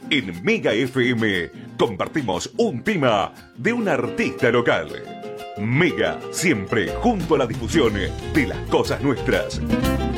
En Mega FM compartimos un tema de un artista local. Mega, siempre junto a la difusión de las cosas nuestras.